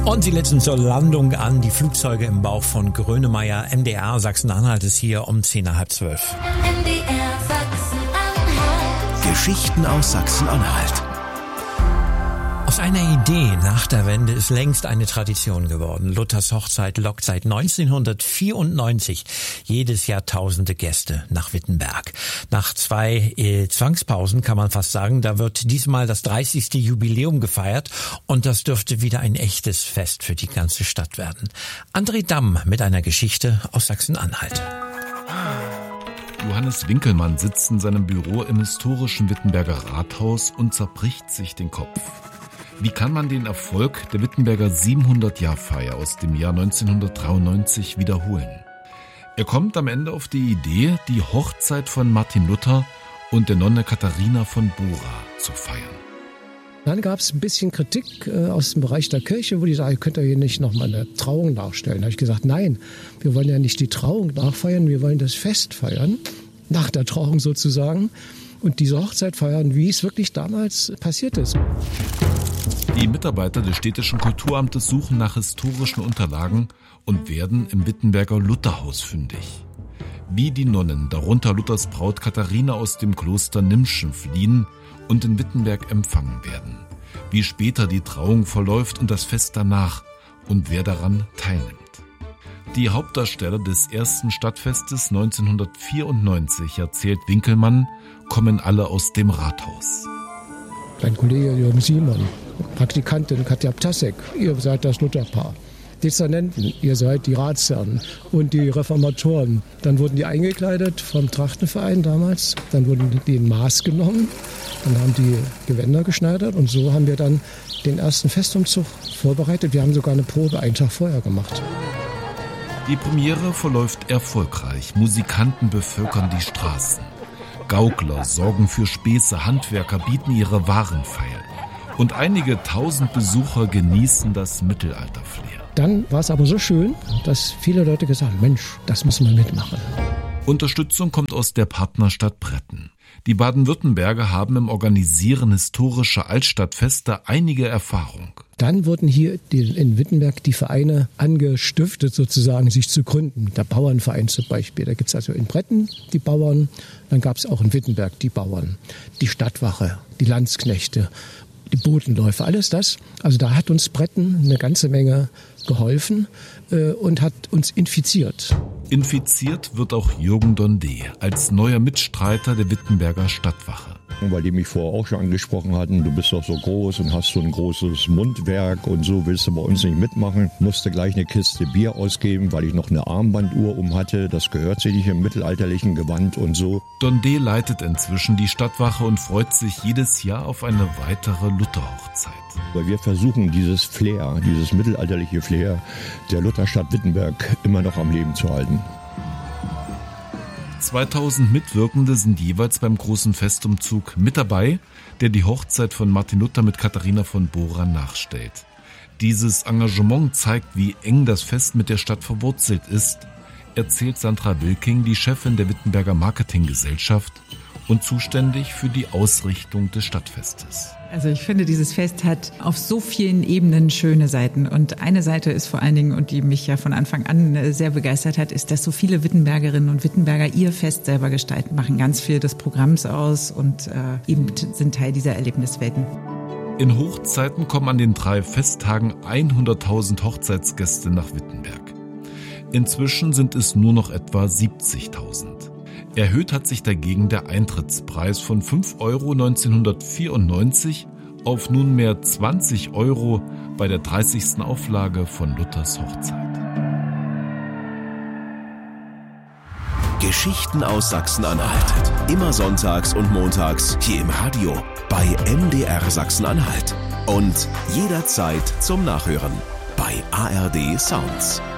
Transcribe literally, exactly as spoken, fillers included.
Und sie letzten zur Landung an, die Flugzeuge im Bauch von Grönemeyer. M D R Sachsen-Anhalt ist hier um zehn nach halb zwölf. M D R Sachsen-Anhalt. Geschichten aus Sachsen-Anhalt. Aus einer Idee nach der Wende ist längst eine Tradition geworden. Luthers Hochzeit lockt seit neunzehnhundertvierundneunzig jedes Jahr tausende Gäste nach Wittenberg. Nach zwei äh, Zwangspausen kann man fast sagen, da wird diesmal das dreißigste Jubiläum gefeiert und das dürfte wieder ein echtes Fest für die ganze Stadt werden. André Damm mit einer Geschichte aus Sachsen-Anhalt. Johannes Winkelmann sitzt in seinem Büro im historischen Wittenberger Rathaus und zerbricht sich den Kopf. Wie kann man den Erfolg der Wittenberger siebenhundert-Jahr-Feier aus dem Jahr neunzehnhundertdreiundneunzig wiederholen? Er kommt am Ende auf die Idee, die Hochzeit von Martin Luther und der Nonne Katharina von Bora zu feiern. Dann gab es ein bisschen Kritik äh, aus dem Bereich der Kirche, wo die sagen, ihr könnt ihr hier nicht nochmal eine Trauung nachstellen. Da habe ich gesagt, nein, wir wollen ja nicht die Trauung nachfeiern, wir wollen das Fest feiern, nach der Trauung sozusagen, und diese Hochzeit feiern, wie es wirklich damals passiert ist. Die Mitarbeiter des städtischen Kulturamtes suchen nach historischen Unterlagen und werden im Wittenberger Lutherhaus fündig. Wie die Nonnen, darunter Luthers Braut Katharina aus dem Kloster Nimschen, fliehen und in Wittenberg empfangen werden. Wie später die Trauung verläuft und das Fest danach und wer daran teilnimmt. Die Hauptdarsteller des ersten Stadtfestes neunzehnhundertvierundneunzig, erzählt Winkelmann, kommen alle aus dem Rathaus. Dein Kollege Jürgen Simon, Praktikantin Katja Ptasek, ihr seid das Lutherpaar. Dezernenten, ihr seid die Ratsherren und die Reformatoren. Dann wurden die eingekleidet vom Trachtenverein damals, dann wurden die in Maß genommen, dann haben die Gewänder geschneidert und so haben wir dann den ersten Festumzug vorbereitet. Wir haben sogar eine Probe einen Tag vorher gemacht. Die Premiere verläuft erfolgreich. Musikanten bevölkern die Straßen. Gaukler sorgen für Späße, Handwerker bieten ihre Waren feil. Und einige tausend Besucher genießen das Mittelalter-Flair. Dann war es aber so schön, dass viele Leute gesagt haben, Mensch, das müssen wir mitmachen. Unterstützung kommt aus der Partnerstadt Bretten. Die Baden-Württemberger haben im Organisieren historischer Altstadtfeste einige Erfahrung. Dann wurden hier in Wittenberg die Vereine angestiftet, sozusagen sich zu gründen. Der Bauernverein zum Beispiel. Da gibt es also in Bretten die Bauern, dann gab es auch in Wittenberg die Bauern, die Stadtwache, die Landsknechte, die Botenläufer, alles das. Also da hat uns Bretten eine ganze Menge geholfen äh, und hat uns infiziert. Infiziert wird auch Jürgen Dondé als neuer Mitstreiter der Wittenberger Stadtwache. Weil die mich vorher auch schon angesprochen hatten, du bist doch so groß und hast so ein großes Mundwerk und so, willst du bei uns nicht mitmachen. Musste gleich eine Kiste Bier ausgeben, weil ich noch eine Armbanduhr um hatte. Das gehört sich nicht im mittelalterlichen Gewand und so. Dondé leitet inzwischen die Stadtwache und freut sich jedes Jahr auf eine weitere Lutherhochzeit. Weil wir versuchen, dieses Flair, dieses mittelalterliche Flair der Lutherstadt Wittenberg immer noch am Leben zu halten. zweitausend Mitwirkende sind jeweils beim großen Festumzug mit dabei, der die Hochzeit von Martin Luther mit Katharina von Bora nachstellt. Dieses Engagement zeigt, wie eng das Fest mit der Stadt verwurzelt ist, erzählt Sandra Wilking, die Chefin der Wittenberger Marketinggesellschaft und zuständig für die Ausrichtung des Stadtfestes. Also ich finde, dieses Fest hat auf so vielen Ebenen schöne Seiten. Und eine Seite ist vor allen Dingen, und die mich ja von Anfang an sehr begeistert hat, ist, dass so viele Wittenbergerinnen und Wittenberger ihr Fest selber gestalten, machen ganz viel des Programms aus und äh, eben sind Teil dieser Erlebniswelten. In Hochzeiten kommen an den drei Festtagen hunderttausend Hochzeitsgäste nach Wittenberg. Inzwischen sind es nur noch etwa siebzigtausend. Erhöht hat sich dagegen der Eintrittspreis von fünf Euro neunzehnhundertvierundneunzig auf nunmehr zwanzig Euro bei der dreißigsten Auflage von Luthers Hochzeit. Geschichten aus Sachsen-Anhalt. Immer sonntags und montags hier im Radio bei M D R Sachsen-Anhalt. Und jederzeit zum Nachhören bei A R D Sounds.